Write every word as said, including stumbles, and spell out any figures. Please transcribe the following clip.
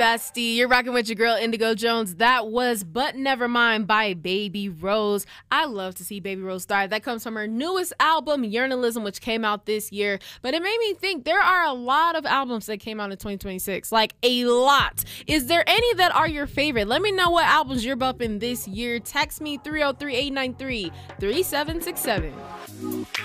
Bestie, you're rocking with your girl Indigo Jones. That was But Never Mind by Baby Rose. I love to see Baby Rose thrive. That comes from her newest album, Yearnalism, which came out this year. But it made me think there are a lot of albums that came out in twenty twenty-six. Like, a lot. Is there any that are your favorite? Let me know what albums you're bumping this year. Text me three oh three, eight nine three, three seven six seven.